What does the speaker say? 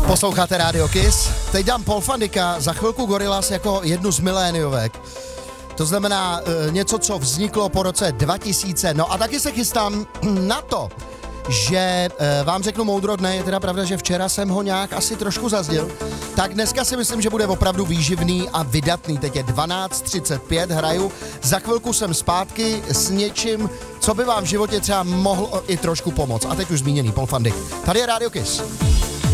Posloucháte Radio Kiss. Teď dám Paul van Dyka, za chvilku Gorillaz jako jednu z miléniovek. To znamená něco, co vzniklo po roce 2000. No a taky se chystám na to, že vám řeknu moudro dne. Je teda pravda, že včera jsem ho nějak asi trošku zazdil. Tak dneska si myslím, že bude opravdu výživný a vydatný. Teď je 12:35, hraju. Za chvilku jsem zpátky s něčím, co by vám v životě třeba mohlo i trošku pomoct. A teď už zmíněný Paul van Dyk. Tady je Radio Kiss.